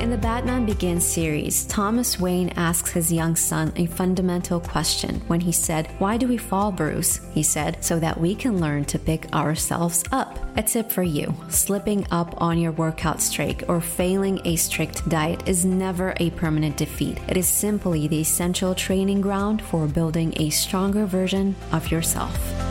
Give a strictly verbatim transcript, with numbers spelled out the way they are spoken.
In the Batman Begins series, Thomas Wayne asks his young son a fundamental question when he said, "Why do we fall, Bruce?" He said, "So that we can learn to pick ourselves up." A tip for you: slipping up on your workout streak or failing a strict diet is never a permanent defeat. It is simply the essential training ground for building a stronger version of yourself.